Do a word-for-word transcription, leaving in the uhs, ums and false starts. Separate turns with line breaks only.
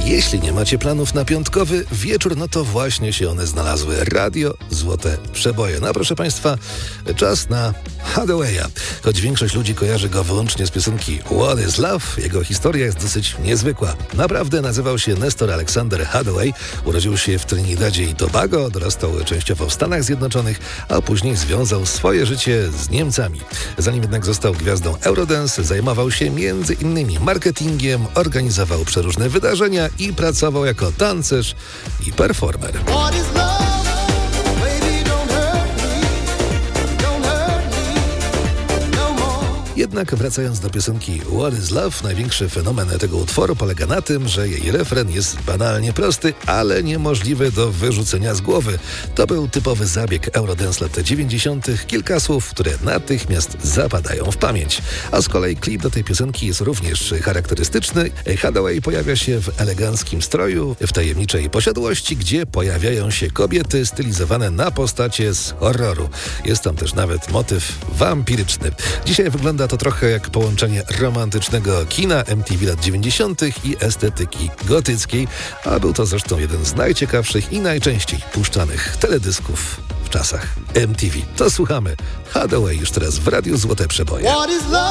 Jeśli nie macie planów na piątkowy wieczór, no to właśnie się one znalazły. Radio Złote Przeboje. No proszę Państwa, czas na Hathawaya. Choć większość ludzi kojarzy go wyłącznie z piosenki What is Love, jego historia jest dosyć niezwykła. Naprawdę nazywał się Nestor Alexander Hathaway, urodził się w Trinidadzie i Tobago, dorastał częściowo w Stanach Zjednoczonych, a później związał swoje życie z Niemcami. Zanim jednak został gwiazdą Eurodance, zajmował się między innymi marketingiem, organizował przeróżne wydarzenia i pracował jako tancerz i performer. Jednak wracając do piosenki What is Love, największy fenomen tego utworu polega na tym, że jej refren jest banalnie prosty, ale niemożliwy do wyrzucenia z głowy. To był typowy zabieg Eurodance lat dziewięćdziesiątych. Kilka słów, które natychmiast zapadają w pamięć. A z kolei klip do tej piosenki jest również charakterystyczny. Hathaway pojawia się w eleganckim stroju, w tajemniczej posiadłości, gdzie pojawiają się kobiety stylizowane na postacie z horroru. Jest tam też nawet motyw wampiryczny. Dzisiaj wygląda to trochę jak połączenie romantycznego kina M T V lat dziewięćdziesiątych i estetyki gotyckiej, a był to zresztą jeden z najciekawszych i najczęściej puszczanych teledysków w czasach M T V. To słuchamy Hathaway już teraz w Radiu Złote Przeboje.